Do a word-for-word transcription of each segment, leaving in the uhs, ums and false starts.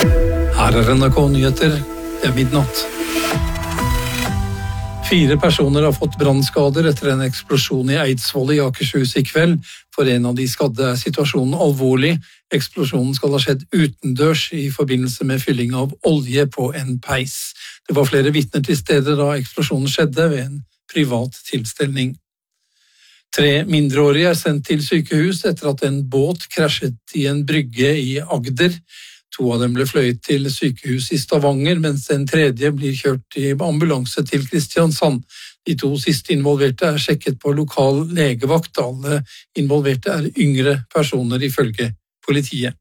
Her er N R K-nyheter, det er midnatt. Fire personer har fått brannskader etter en eksplosjon i Eidsvoll i Akershus i kveld. For en av de skadde er situasjonen alvorlig. Eksplosjonen skal ha skjedd utendørs i forbindelse med fylling av olje på en peis. Det var flere vitner til stede da eksplosjonen skjedde ved en privat tilstelning. Tre mindreårige er sendt til sykehus etter at en båt krasjet i en brygge i Agder. To av dem ble fløyet til sykehus i Stavanger, mens den tredje blir kjørt i ambulanse til Kristiansand. De to siste involverte er sjekket på lokal legevakt. Alle involverte er yngre personer ifølge politiet.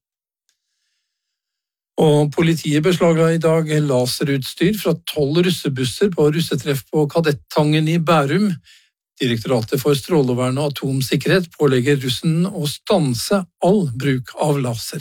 Og politiet beslagla i dag laserutstyr fra tolv russebusser på russetreff på Kadettangen i Bærum. Direktoratet for strålevern og atomsikkerhet pålegger russen å stanse all bruk av laser.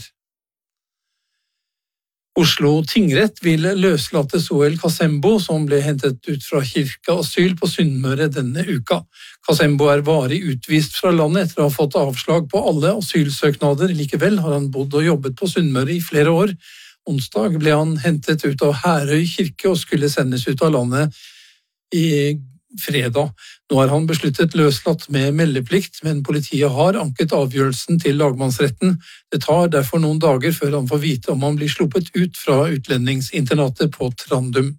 Oslo tingrett vil løslate Soel Kasembo, som ble hentet ut fra kirkeasyl på Sunnmøre denne uka. Kasembo er varig utvist fra landet etter å ha fått avslag på alle asylsøknader. Likevel har han bodd og jobbet på Sunnmøre i flere år. Onsdag ble han hentet ut av Herøy kirke og skulle sendes ut av landet i fredag. Nå er han besluttet løslatt med meldeplikt, men politiet har anket avgjørelsen til lagmannsretten. Det tar derfor noen dager før han får vite om han blir sluppet ut fra utlendingsinternatet på Trandum.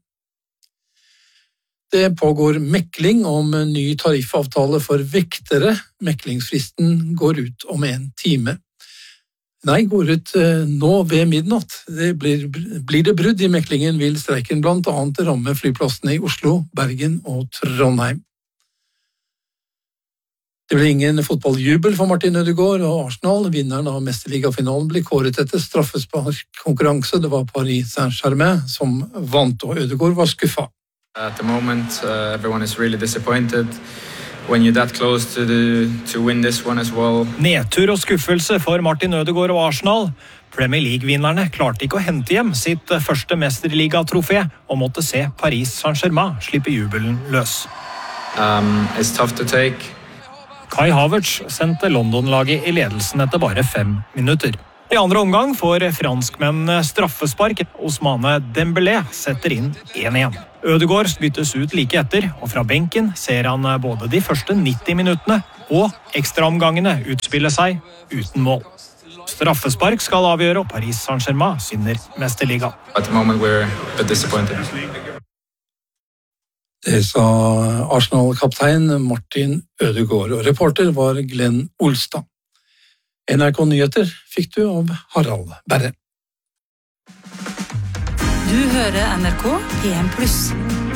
Det pågår mekling om en ny tariffavtale for vektere. Meklingsfristen går ut om en time. Nei, går ut nå ved midnatt. Det blir, blir det brudd i meklingen, vil streiken blant annet ramme flyplassene i Oslo, Bergen og Trondheim. Det ble ingen fotballjubel for Martin Ødegaard og Arsenal. Vinneren av mesterligafinalen ble kåret etter straffesparkkonkurranse. Det var Paris Saint-Germain som vant, og Ødegaard var skuffa. At the moment, uh, everyone is really disappointed. When you're that close to, the, to win this one as well. Nedtur og skuffelse for Martin Ødegaard og Arsenal. Premier League-vinnerne klarte ikke å hente hjem sitt første mesterligatrofé og måtte se Paris Saint-Germain slippe jubelen løs. Um, it's tough to take. Kai Havertz sendte London-laget i ledelsen etter bare fem minutter. I andre omgang får franskmennene straffespark. Ousmane Dembélé setter inn én én. Ødegaard byttes ut like etter, og fra benken ser han både de første nitti minuttene og ekstraomgangene utspille seg uten mål. Straffespark skal avgjøre, og Paris Saint-Germain synder mesterligaen. At the moment we're a bit disappointed. Det sa Arsenal-kaptein Martin Ødegaard, og reporter var Glenn Olstad. N R K-nyheter fikk du av Harald Berre. Du hører N R K P M pluss.